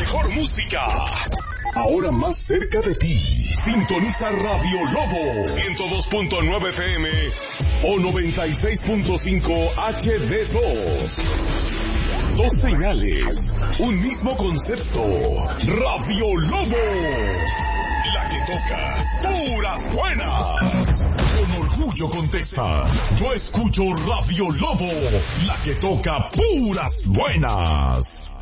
mejor música. Ahora más cerca de ti. Sintoniza Radio Lobo 102.9 FM o 96.5 HD2. Dos señales, un mismo concepto. Radio Lobo, la que toca puras buenas. Con orgullo contesta: yo escucho Radio Lobo, la que toca puras buenas.